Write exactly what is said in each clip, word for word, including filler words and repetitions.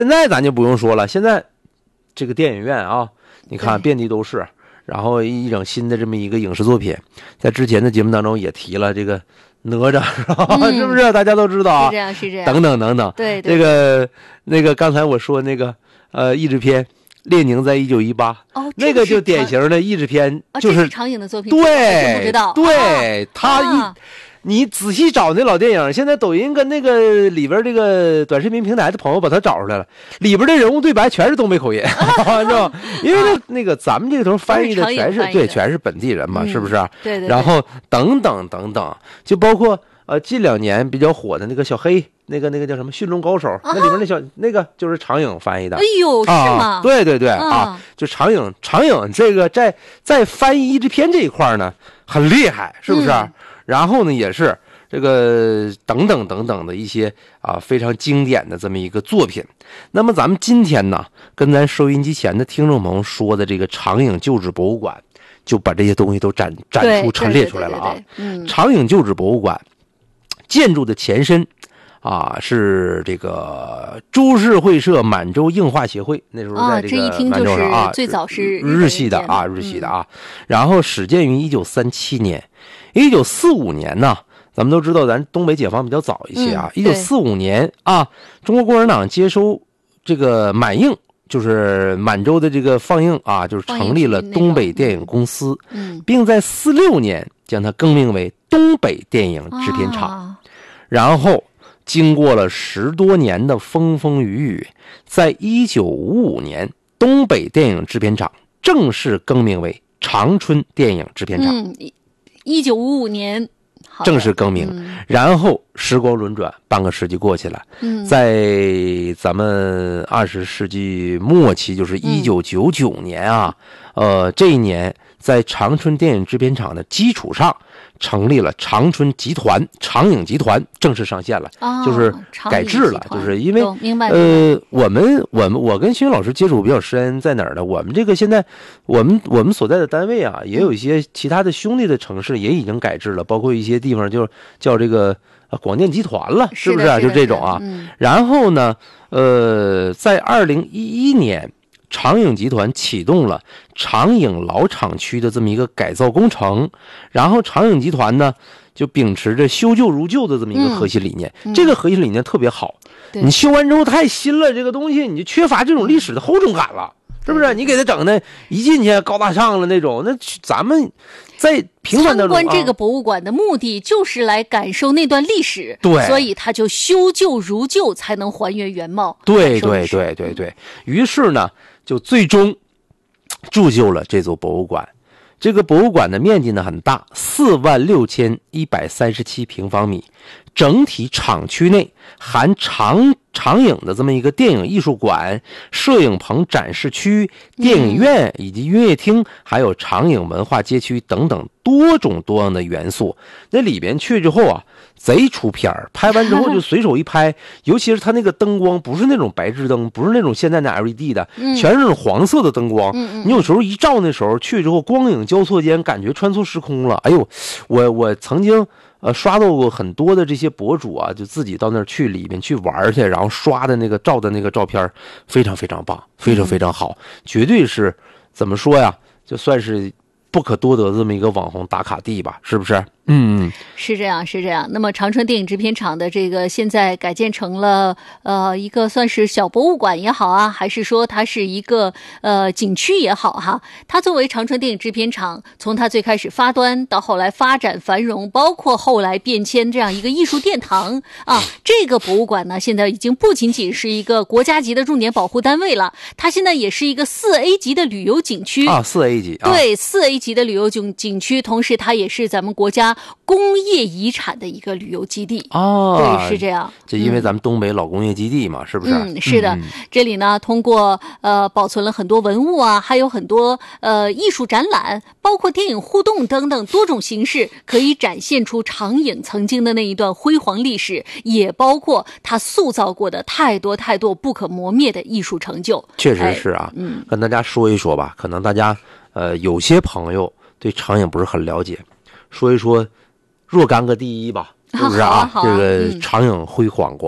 现在咱就不用说了，现在这个电影院啊，你看遍地都是，然后一整新的这么一个影视作品，在之前的节目当中也提了这个哪吒，嗯、是不是？大家都知道啊， 是这样，是这样， 等等等等。 对对， 这个那个刚才我说那个呃译制片。列宁在一九一八， 哦， 那个就典型的译制片，就是、 哦、是长影的作品， 对， 不知道， 对、啊、他一、 啊， 你仔细找那老电影，现在抖音跟那个里边这个短视频平台的朋友把它找出来了，里边的人物对白全是东北口音，啊、知道因为那、啊、那个咱们这个头翻译的全是对，全是本地人嘛，嗯、是不是？ 对 对, 对。 然后等等等等，就包括呃近两年比较火的那个小黑。那个那个叫什么《驯龙高手》，那里面那小、啊、那个就是长影翻译的。 哎呦，是吗？ 啊、对对对、 啊、 啊，就长影长影这个在在翻译译制片这一块呢很厉害，是不是？嗯、然后呢，也是这个等等等等的一些啊非常经典的这么一个作品。那么咱们今天呢，跟咱收音机前的听众朋友说的这个长影旧址博物馆，就把这些东西都展展出陈列出来了啊。 嗯， 长影旧址博物馆建筑的前身。啊，是这个株式会社满洲映画协会，那时候在这个满洲上啊， 啊最早是日系的啊，日系的啊。嗯、然后始建于一九三七年，一九四五年呢，咱们都知道，咱东北解放比较早一些啊。一九四五年啊，中国共产党接收这个满映，就是满洲的这个放映啊，就是成立了东北电影公司， 嗯， 并在四六年将它更名为东北电影制片厂， 啊、 然后。经过了十多年的风风雨雨，在一九五五年，东北电影制片厂正式更名为长春电影制片厂。 嗯，一九五五年正式更名、 嗯，然后时光轮转，半个世纪过去了。 嗯， 在咱们二十世纪末期，就是一九九九年啊，嗯、呃，这一年在长春电影制片厂的基础上。成立了长春集团，长影集团正式上线了， 哦、 就是改制了，就是因为明白呃，我们我们我跟徐老师接触比较深，在哪儿呢？我们这个现在我们我们所在的单位啊，也有一些其他的兄弟的城市也已经改制了，包括一些地方就叫这个广电集团了，是不是、啊？就这种啊、 嗯。然后呢，呃，在二零一一年。长影集团启动了长影老厂区的这么一个改造工程，然后长影集团呢就秉持着修旧如旧的这么一个核心理念， 嗯、 这个核心理念特别好。你修完之后太新了，这个东西你就缺乏这种历史的厚重感了，是不是？你给他整的一进去高大上了那种，那咱们在平凡当中参观这个博物馆的目的就是来感受那段历史， 对， 所以他就修旧如旧，才能还原原貌。 对对对对对，于是呢。就最终铸就了这座博物馆。这个博物馆的面积呢很大，四万六千一百三十七平方米。整体厂区内含长长影的这么一个电影艺术馆、摄影棚展示区、电影院以及音乐厅，还有长影文化街区等等多种多样的元素。那里边去之后啊，贼出片儿，拍完之后就随手一拍，尤其是它那个灯光不是那种白炽灯，不是那种现在的 L E D 的，全是那种黄色的灯光。你有时候一照那时候去之后，光影交错间，感觉穿梭时空了。哎呦，我我曾经。呃，刷到过很多的这些博主啊，就自己到那儿去里面去玩去，然后刷的那个照的那个照片，非常非常棒，非常非常好，嗯、绝对是怎么说呀？就算是不可多得这么一个网红打卡地吧，是不是？嗯， 是这样，是这样。那么长春电影制片厂的这个现在改建成了呃一个算是小博物馆也好啊，还是说它是一个呃景区也好哈。它作为长春电影制片厂，从它最开始发端到后来发展繁荣，包括后来变迁这样一个艺术殿堂啊，这个博物馆呢，现在已经不仅仅是一个国家级的重点保护单位了，它现在也是一个四 A 级的旅游景区啊，四 A 级，啊、 对，四 A 级的旅游景景区，同时它也是咱们国家工业遗产的一个旅游基地哦， 对，是这样。 就因为咱们东北老工业基地嘛，嗯、是不是？ 嗯，是的。 嗯、 这里呢，通过呃保存了很多文物啊，还有很多呃艺术展览，包括电影互动等等多种形式，可以展现出长影曾经的那一段辉煌历史，也包括他塑造过的太多太多不可磨灭的艺术成就。 确实是啊， 嗯， 跟大家说一说吧，可能大家呃有些朋友对长影不是很了解，说一说若干个第一吧，是不是啊？ 啊这个长影辉煌过，嗯、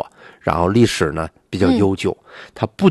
然后历史呢比较悠久，它不